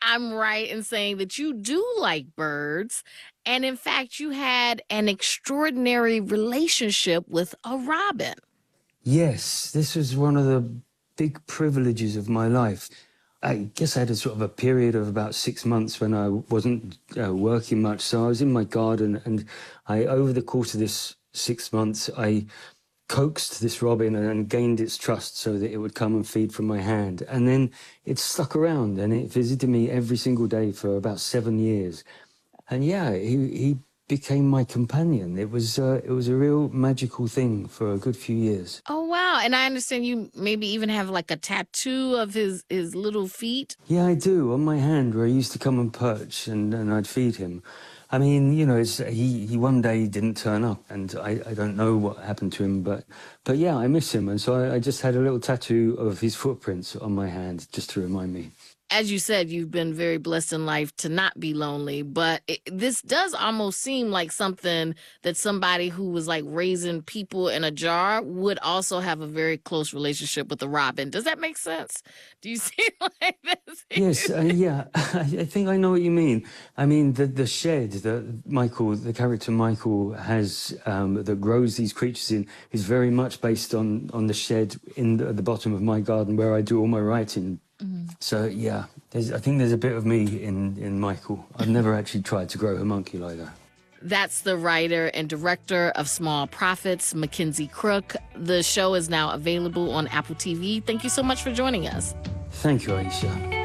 I'm right in saying that you do like birds. And in fact, you had an extraordinary relationship with a robin. Yes, this was one of the big privileges of my life. I guess I had a sort of a period of about 6 months when I wasn't working much. So I was in my garden, and over the course of this 6 months, I coaxed this robin and gained its trust so that it would come and feed from my hand. And then it stuck around and it visited me every single day for about 7 years. And yeah, he became my companion. It was a real magical thing for a good few years. Oh, wow. And I understand you maybe even have like a tattoo of his little feet. Yeah, I do, on my hand where he used to come and perch and I'd feed him. I mean, he one day didn't turn up and I don't know what happened to him, but yeah, I miss him. And so I just had a little tattoo of his footprints on my hand just to remind me. As you said, you've been very blessed in life to not be lonely, but this does almost seem like something that somebody who was like raising people in a jar would also have a very close relationship with a robin. Does that make sense? Do you see it like Yes, this? yeah, I think I know what you mean. I mean, the shed that Michael, the character Michael, has that grows these creatures in is very much based on the shed at the bottom of my garden where I do all my writing. Mhm. So yeah, I think there's a bit of me in Michael. I've never actually tried to grow homunculi though. That's the writer and director of Small Profits, Mackenzie Crook. The show is now available on Apple TV. Thank you so much for joining us. Thank you, Aisha.